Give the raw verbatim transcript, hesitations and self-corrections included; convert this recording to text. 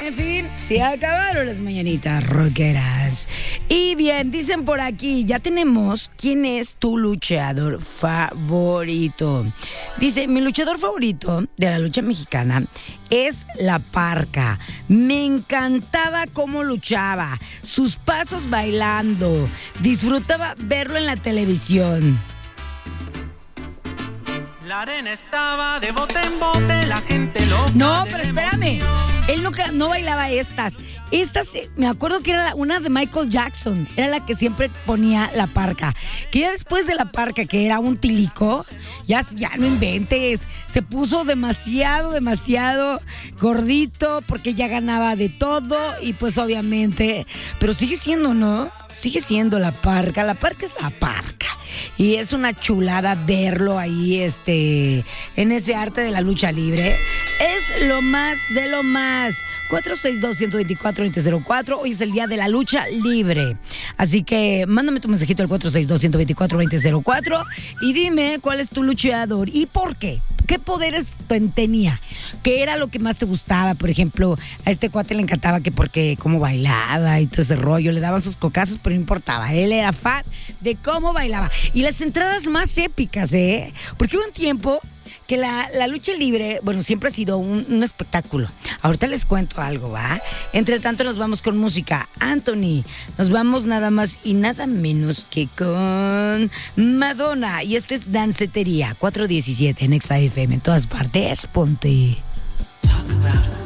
En fin, se acabaron las mañanitas rockeras. Y bien, dicen por aquí, ya tenemos quién es tu luchador favorito. Dice, mi luchador favorito de la lucha mexicana es La Parca. Me encantaba cómo luchaba, sus pasos bailando. Disfrutaba verlo en la televisión. La arena estaba de bote en bote, la gente loca. No, pero espérame. Él no, no bailaba estas. Estas, me acuerdo que era una de Michael Jackson. Era la que siempre ponía La Parca. Que ya después de La Parca, que era un tilico, ya, ya no inventes. Se puso demasiado, demasiado gordito porque ya ganaba de todo. Y pues obviamente, pero sigue siendo, ¿no? Sigue siendo La Parca. La Parca es La Parca. Y es una chulada verlo ahí, este, en ese arte de la lucha libre. Es lo más de lo más. cuatro seis dos, uno dos cuatro, dos cero cuatro. Hoy es el día de la lucha libre. Así que mándame tu mensajito al cuatro seis dos, uno dos cuatro, dos cero cuatro y dime cuál es tu luchador y por qué. ¿Qué poderes tenía? ¿Qué era lo que más te gustaba? Por ejemplo, a este cuate le encantaba que porque cómo bailaba y todo ese rollo, le daban sus cocazos, pero no importaba. Él era fan de cómo bailaba. Y las entradas más épicas, ¿eh? Porque hubo un tiempo que la, la lucha libre, bueno, siempre ha sido un, un espectáculo. Ahorita les cuento algo, ¿va? Entre tanto nos vamos con música. Anthony, nos vamos nada más y nada menos que con Madonna. Y esto es Dancetería cuatro diecisiete en Exa F M. En todas partes, ponte. Talk about it.